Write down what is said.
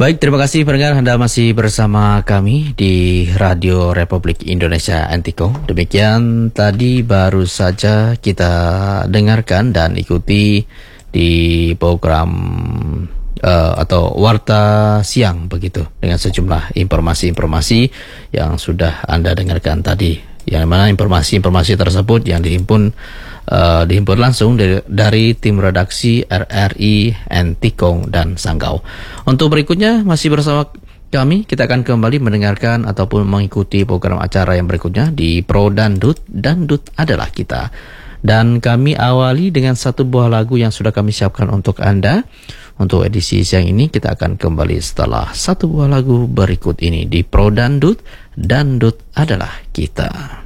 Baik, terima kasih pendengar, Anda masih bersama kami di Radio Republik Indonesia Antiko. Demikian tadi baru saja kita dengarkan dan ikuti di program atau Warta Siang begitu, dengan sejumlah informasi-informasi yang sudah Anda dengarkan tadi, yang mana informasi-informasi tersebut yang dihimpun langsung dari tim redaksi RRI Entikong dan Sanggau. Untuk berikutnya masih bersama kami, kita akan kembali mendengarkan ataupun mengikuti program acara yang berikutnya di Pro Dandut. Dandut adalah kita. Dan kami awali dengan satu buah lagu yang sudah kami siapkan untuk Anda. Untuk edisi siang ini kita akan kembali setelah satu buah lagu berikut ini di Pro Dandut. Dandut adalah kita.